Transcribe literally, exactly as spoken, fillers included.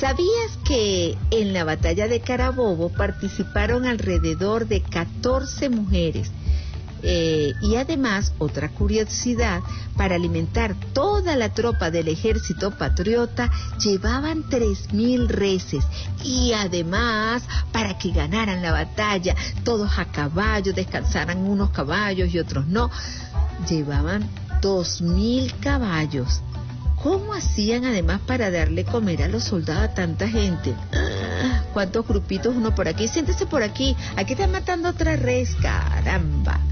¿Sabías que en la batalla de Carabobo participaron alrededor de catorce mujeres? Eh, y además, otra curiosidad, para alimentar toda la tropa del ejército patriota llevaban tres mil reses, y además, para que ganaran la batalla, todos a caballo, descansaran unos caballos y otros no, llevaban dos mil caballos. ¿Cómo hacían además para darle comer a los soldados a tanta gente? ¿Cuántos grupitos uno por aquí? Siéntese por aquí, aquí están matando otra res, caramba.